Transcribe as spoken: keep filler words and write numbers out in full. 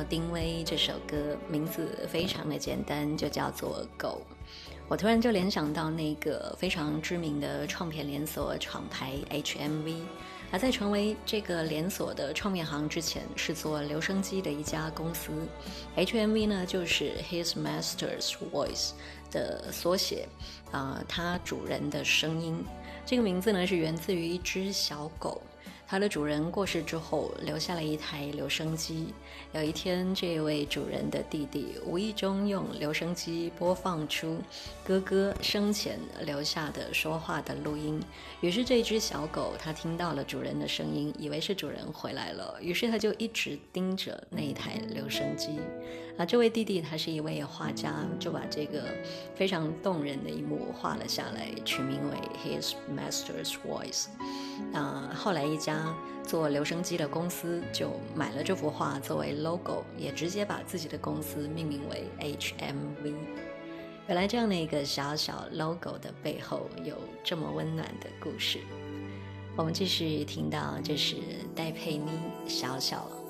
丁薇这首歌，名字非常的简单，就叫做《狗》。我突然就联想到那个非常知名的唱片连锁厂牌 H M V， 而在成为这个连锁的唱片行之前，是做留声机的一家公司。H M V 呢，就是 His Master's Voice 的缩写，啊、呃，它主人的声音。这个名字呢，是源自于一只小狗。它的主人过世之后，留下了一台留声机。有一天，这位主人的弟弟无意中用留声机播放出哥哥生前留下的说话的录音，于是这只小狗它听到了主人的声音，以为是主人回来了，于是它就一直盯着那一台留声机。啊，这位弟弟他是一位画家，就把这个非常动人的一幕画了下来，取名为 His Master's Voice。啊，后来一家做留声机的公司就买了这幅画作为 logo， 也直接把自己的公司命名为 H M V。 原来这样的一个小小 logo 的背后有这么温暖的故事。我们继续听到，这是戴佩妮小小